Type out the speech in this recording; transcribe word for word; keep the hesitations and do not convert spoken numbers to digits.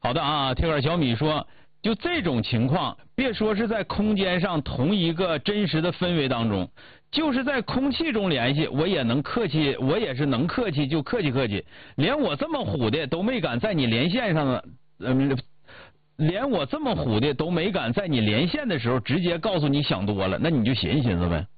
好的啊，铁杆小米说，就这种情况，别说是在空间上同一个真实的氛围当中，就是在空气中联系，我也能客气，我也是能客气就客气客气，连我这么虎的都没敢在你连线上的，嗯。连我这么虎的都没敢在你连线的时候直接告诉你想多了，那你就寻思寻思呗。